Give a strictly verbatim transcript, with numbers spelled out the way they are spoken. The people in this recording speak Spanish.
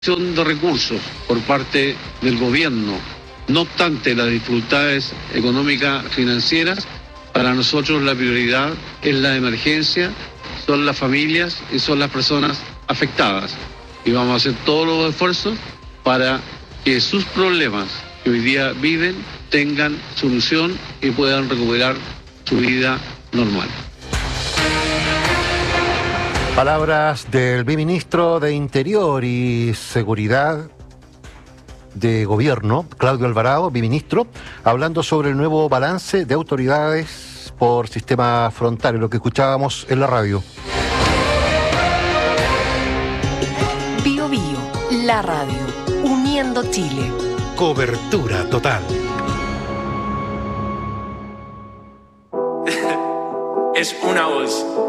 de recursos por parte del gobierno. No obstante las dificultades económicas financieras, para nosotros la prioridad es la emergencia, son las familias y son las personas afectadas. Y vamos a hacer todos los esfuerzos para que sus problemas que hoy día viven tengan solución y puedan recuperar su vida normal. Palabras del viceministro de Interior y Seguridad de Gobierno, Claudio Alvarado, viceministro, hablando sobre el nuevo balance de autoridades por sistema frontal, lo que escuchábamos en la radio. Bio Bio, la radio, uniendo Chile. Cobertura total. Es una voz.